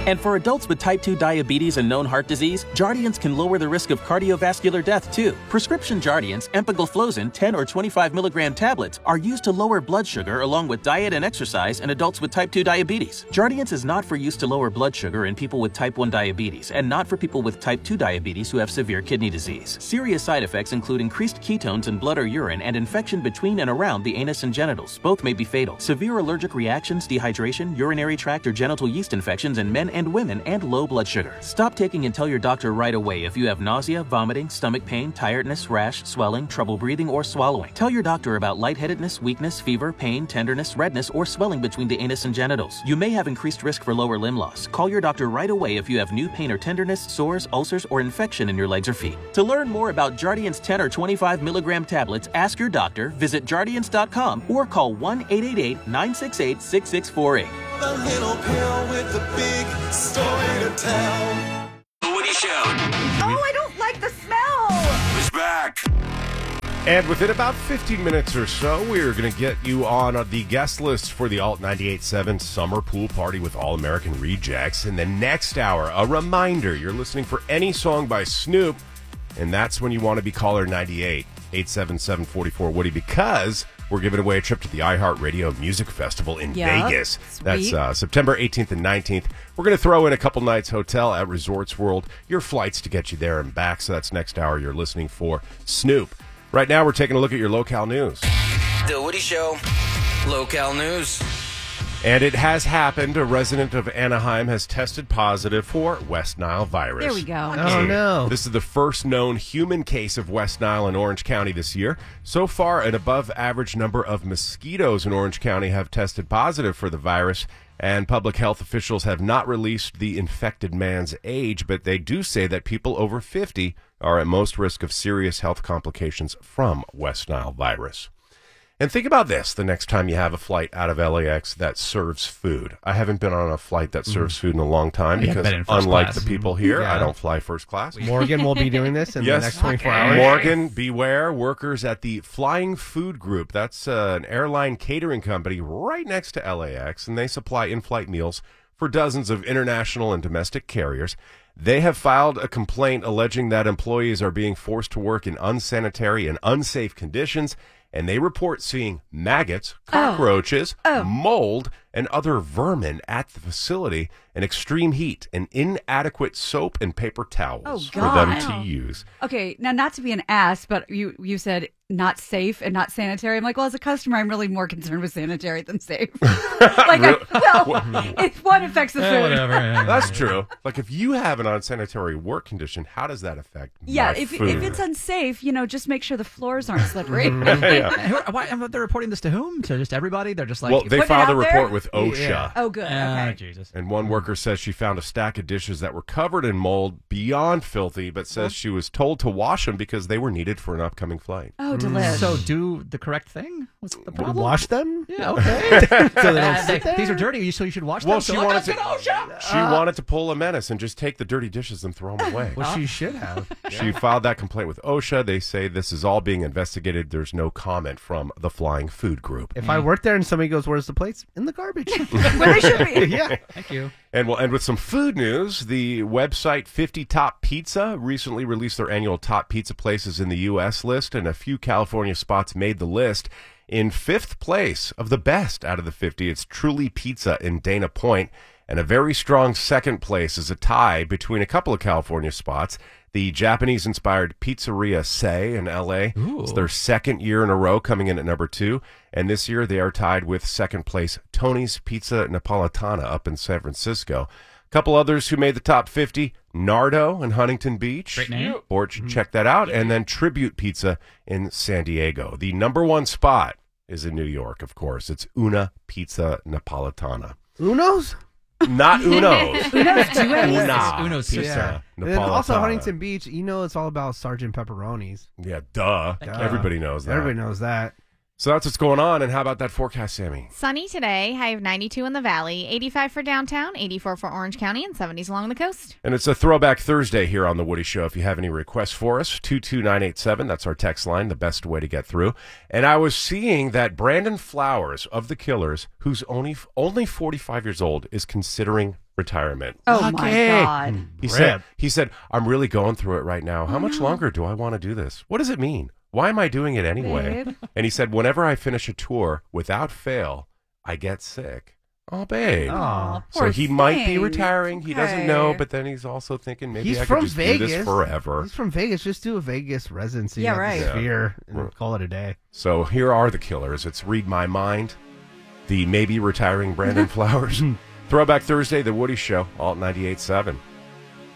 And for adults with type 2 diabetes and known heart disease, Jardiance can lower the risk of cardiovascular death too. Prescription Jardiance, empagliflozin 10 or 25 milligram tablets are used to lower blood sugar along with diet and exercise in adults with type 2 diabetes. Jardiance is not for use to lower blood sugar in people with type 1 diabetes and not for people with type 2 diabetes who have severe kidney disease. Serious side effects include increased ketones in blood or urine and infection between and around the anus and genitals. Both may be fatal. Severe allergic reactions, dehydration, urinary tract or genital yeast infections in men and women, and low blood sugar. Stop taking and tell your doctor right away if you have nausea, vomiting, stomach pain, tiredness, rash, swelling, trouble breathing, or swallowing. Tell your doctor about lightheadedness, weakness, fever, pain, tenderness, redness, or swelling between the anus and genitals. You may have increased risk for lower limb loss. Call your doctor right away if you have new pain or tenderness, sores, ulcers, or infection in your legs or feet. To learn more about Jardiance 10 or 25 milligram tablets, ask your doctor, visit Jardiance.com, or call 1-888-968-6648. The little pill with the big story to tell. The Woody Show. Oh, I don't like the smell. Is back. And within about 15 minutes or so, we're going to get you on the guest list for the Alt 98.7 Summer Pool Party with All-American Rejects. In the next hour, a reminder, you're listening for any song by Snoop, and that's when you want to be caller 98, 877-44-WOODY, because we're giving away a trip to the iHeartRadio Music Festival in Vegas. Sweet. That's September 18th and 19th. We're going to throw in a couple nights hotel at Resorts World, your flights to get you there and back. So that's next hour. You're listening for Snoop. Right now, we're taking a look at your locale news. The Woody Show. Local news. And it has happened. A resident of Anaheim has tested positive for West Nile virus. There we go. Oh, no. This is the first known human case of West Nile in Orange County this year. So far, an above-average number of mosquitoes in Orange County have tested positive for the virus, and public health officials have not released the infected man's age, but they do say that people over 50 are at most risk of serious health complications from West Nile virus. And think about this the next time you have a flight out of LAX that serves food. I haven't been on a flight that serves food in a long time because, unlike the people here, I don't fly first class. Morgan will be doing this in the next 24 hours. Morgan, beware. Workers at the Flying Food Group. That's an airline catering company right next to LAX, and they supply in-flight meals for dozens of international and domestic carriers. They have filed a complaint alleging that employees are being forced to work in unsanitary and unsafe conditions, and they report seeing maggots, cockroaches, mold, and other vermin at the facility, and extreme heat, and inadequate soap and paper towels for them to use. Okay, now not to be an ass, but you said not safe and not sanitary. I'm like, well, as a customer, I'm really more concerned with sanitary than safe. If one affects the food. That's true. Like, if you have an unsanitary work condition, how does that affect my if food? it's unsafe, just make sure the floors aren't slippery. Why, they're reporting this to whom? To just everybody? They're just like... Well, they put it filed a out report there? with OSHA. Yeah. Oh, good. Okay. Jesus. And one worker says she found a stack of dishes that were covered in mold, beyond filthy, but says she was told to wash them because they were needed for an upcoming flight. Oh, delicious. So do the correct thing? What's the problem? Wash them? Yeah, okay. So they don't sit there? These are dirty, so you should wash Well, them. she wanted to pull a menace and just take the dirty dishes and throw them away. Well, she should have. She filed that complaint with OSHA. They say this is all being investigated. There's no comment from the Flying Food Group. If I work there and somebody goes, "Where's the plates?" In the garbage. Where they should be. Yeah. Thank you. And we'll end with some food news. The website 50 Top Pizza recently released their annual top pizza places in the U.S. list, and a few California spots made the list. In fifth place of the best out of the 50, it's Truly Pizza in Dana Point, and a very strong second place is a tie between a couple of California spots. The Japanese-inspired Pizzeria Sei in L.A. It's their second year in a row coming in at number 2. And this year they are tied with second place Tony's Pizza Napolitana up in San Francisco. A couple others who made the top 50, Nardo in Huntington Beach. Great name. Or check that out. And then Tribute Pizza in San Diego. The number one spot is in New York, of course. It's Una Pizza Napolitana. Uno's? Not Uno's. Uno's two A's? Una Uno's Pizza Yeah. And then Napolitana. also Huntington Beach, it's all about Sergeant Pepperonis. Yeah, duh. Everybody knows that. Everybody knows that. So that's what's going on. And how about that forecast, Sammy? Sunny today, high of 92 in the valley, 85 for downtown, 84 for Orange County, and 70s along the coast. And it's a Throwback Thursday here on The Woody Show. If you have any requests for us, 22987, that's our text line, the best way to get through. And I was seeing that Brandon Flowers of The Killers, who's only 45 years old, is considering retirement. Oh, my God. He said, I'm really going through it right now. How much longer do I want to do this? What does it mean? Why am I doing it anyway? Babe. And he said, whenever I finish a tour, without fail, I get sick. Oh, babe. Oh, So poor he might be thing. retiring. He doesn't Okay. know, but then he's also thinking maybe he's I could from just Vegas. do this forever. He's from Vegas. Just do a Vegas residency. Yeah, at the right. Sphere Yeah. and call it a day. So here are the Killers. It's Read My Mind, the maybe retiring Brandon Flowers. Throwback Thursday, The Woody Show, Alt 98.7.